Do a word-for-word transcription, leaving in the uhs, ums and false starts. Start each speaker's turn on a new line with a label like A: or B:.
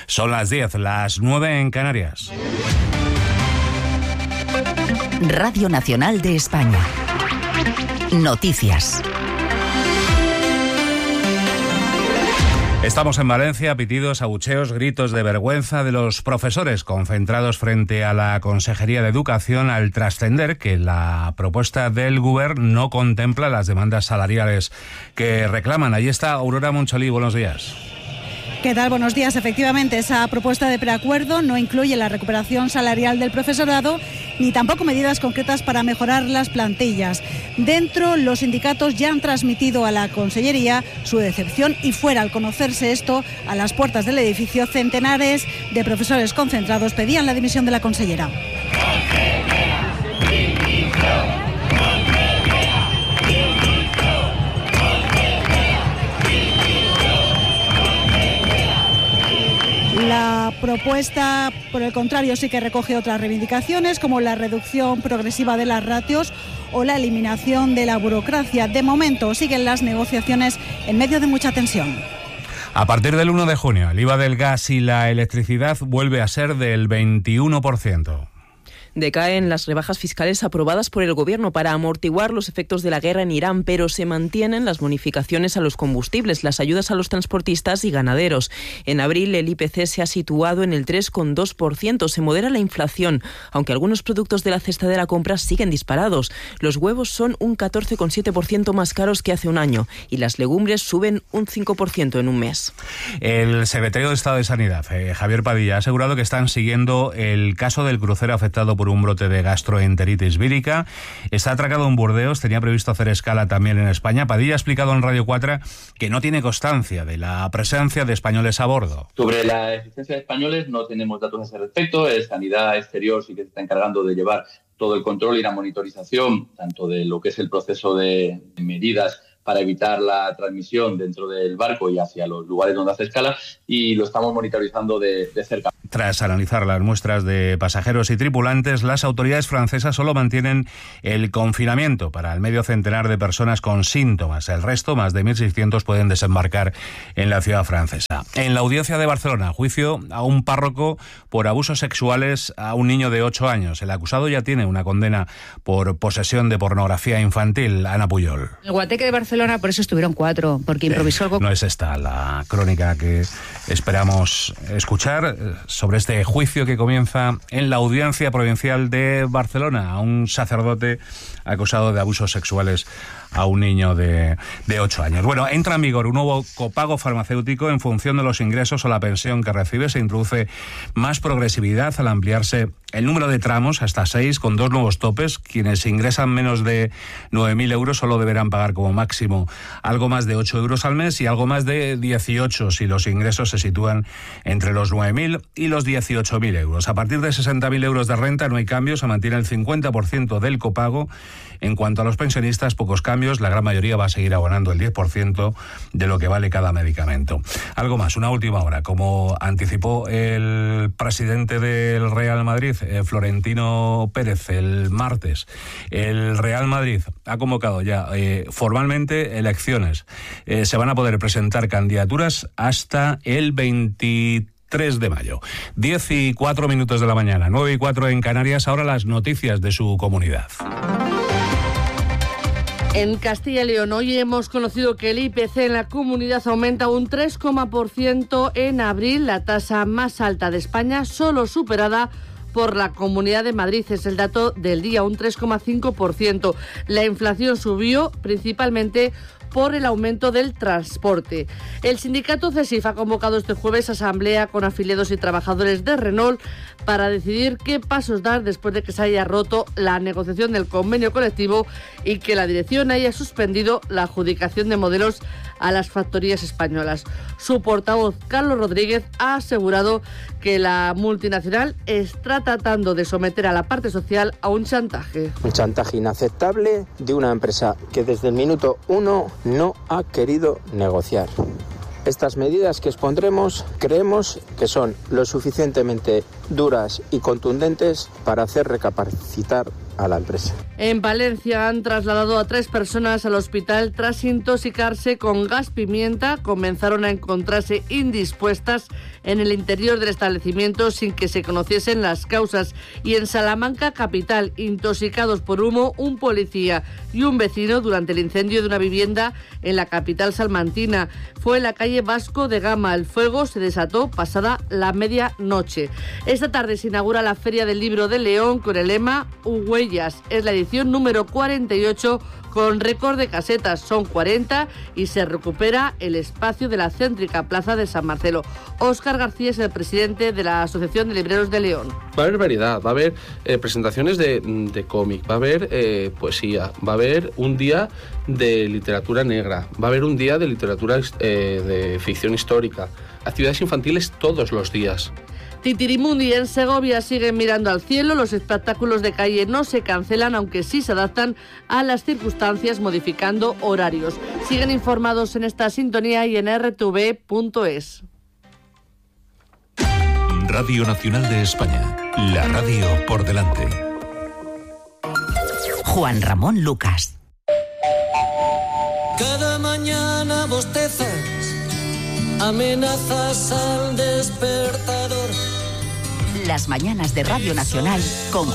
A: Son las diez, las nueve en Canarias.
B: Radio Nacional de España. Noticias.
A: Estamos en Valencia, pitidos, abucheos, gritos de vergüenza de los profesores concentrados frente a la Consejería de Educación al trascender que la propuesta del Govern no contempla las demandas salariales que reclaman. Ahí está Aurora Moncholí, buenos días.
C: ¿Qué tal? Buenos días. Efectivamente, esa propuesta de preacuerdo no incluye la recuperación salarial del profesorado ni tampoco medidas concretas para mejorar las plantillas. Dentro, los sindicatos ya han transmitido a la Consellería su decepción y fuera, al conocerse esto, a las puertas del edificio, centenares de profesores concentrados pedían la dimisión de la consellera. La propuesta, por el contrario, sí que recoge otras reivindicaciones, como la reducción progresiva de las ratios o la eliminación de la burocracia. De momento, siguen las negociaciones en medio de mucha tensión.
A: A partir del uno de junio, el I V A del gas y la electricidad vuelve a ser del veintiuno por ciento.
D: Decaen las rebajas fiscales aprobadas por el Gobierno para amortiguar los efectos de la guerra en Irán, pero se mantienen las bonificaciones a los combustibles, las ayudas a los transportistas y ganaderos. En abril el I P C se ha situado en el tres coma dos por ciento. Se modera la inflación, aunque algunos productos de la cesta de la compra siguen disparados. Los huevos son un catorce coma siete por ciento más caros que hace un año y las legumbres suben un cinco por ciento en un mes.
A: El secretario de Estado de Sanidad, eh, Javier Padilla, ha asegurado que están siguiendo el caso del crucero afectado por un brote de gastroenteritis vírica. Está atracado en Burdeos, tenía previsto hacer escala también en España. Padilla ha explicado en Radio cuatro que no tiene constancia de la presencia de españoles a bordo.
E: Sobre la existencia de españoles no tenemos datos a ese respecto. El Sanidad Exterior sí que se está encargando de llevar todo el control y la monitorización, tanto de lo que es el proceso de medidas para evitar la transmisión dentro del barco y hacia los lugares donde hace escala, y lo estamos monitorizando de, de cerca.
A: Tras analizar las muestras de pasajeros y tripulantes, las autoridades francesas solo mantienen el confinamiento para el medio centenar de personas con síntomas. El resto, más de mil seiscientos, pueden desembarcar en la ciudad francesa. En la audiencia de Barcelona, juicio a un párroco por abusos sexuales a un niño de ocho años. El acusado ya tiene una condena por posesión de pornografía infantil. Ana Puyol.
F: El Guateque de Barcelona, por eso estuvieron cuatro, porque improvisó algo.
A: Eh, no es esta la crónica que esperamos escuchar sobre este juicio que comienza en la Audiencia Provincial de Barcelona a un sacerdote acusado de abusos sexuales a un niño de, de ocho años. Bueno, entra en vigor un nuevo copago farmacéutico en función de los ingresos o la pensión que recibe. Se introduce más progresividad al ampliarse el número de tramos hasta seis, con dos nuevos topes. Quienes ingresan menos de nueve mil euros solo deberán pagar como máximo algo más de ocho euros al mes y algo más de dieciocho si los ingresos se sitúan entre los nueve mil y los dieciocho mil euros. A partir de sesenta mil euros de renta no hay cambios, se mantiene el cincuenta por ciento del copago. En cuanto a los pensionistas, pocos cambios, la gran mayoría va a seguir abonando el diez por ciento de lo que vale cada medicamento. Algo más, una última hora, como anticipó el presidente del Real Madrid, eh, Florentino Pérez, el martes. El Real Madrid ha convocado ya eh, formalmente elecciones. Eh, se van a poder presentar candidaturas hasta el veintitrés de mayo. diez y cuatro minutos de la mañana, nueve y cuatro en Canarias. Ahora las noticias de su comunidad.
G: En Castilla y León hoy hemos conocido que el I P C en la comunidad aumenta un tres por ciento en abril, la tasa más alta de España, solo superada por la Comunidad de Madrid. Es el dato del día, un tres coma cinco por ciento. La inflación subió principalmente por el aumento del transporte. El sindicato CESIF ha convocado este jueves asamblea con afiliados y trabajadores de Renault para decidir qué pasos dar después de que se haya roto la negociación del convenio colectivo y que la dirección haya suspendido la adjudicación de modelos a las factorías españolas. Su portavoz, Carlos Rodríguez, ha asegurado que la multinacional está tratando de someter a la parte social a un chantaje.
H: Un chantaje inaceptable de una empresa que desde el minuto uno no ha querido negociar. Estas medidas que expondremos creemos que son lo suficientemente duras y contundentes para hacer recapacitar a la empresa.
G: En Valencia han trasladado a tres personas al hospital tras intoxicarse con gas pimienta. Comenzaron a encontrarse indispuestas en el interior del establecimiento sin que se conociesen las causas. Y en Salamanca capital, intoxicados por humo, un policía y un vecino durante el incendio de una vivienda en la capital salmantina. Fue en la calle Vasco de Gama. El fuego se desató pasada la medianoche. Esta tarde se inaugura la Feria del Libro de León con el lema Huellas. Es la edición número cuarenta y ocho con récord de casetas. Son cuarenta y se recupera el espacio de la céntrica Plaza de San Marcelo. Óscar García es el presidente de la Asociación de Libreros de León.
I: Va a haber variedad, va a haber eh, presentaciones de, de cómic, va a haber eh, poesía, va a haber un día de literatura negra, va a haber un día de literatura eh, de ficción histórica, actividades infantiles todos los días.
G: Titirimundi en Segovia siguen mirando al cielo. Los espectáculos de calle no se cancelan, aunque sí se adaptan a las circunstancias modificando horarios. Siguen informados en esta sintonía y en r t v punto es.
J: Radio Nacional de España, la radio por delante.
B: Juan Ramón Lucas.
K: Cada mañana bostezas, amenazas al despertador.
B: Las mañanas de Radio Nacional con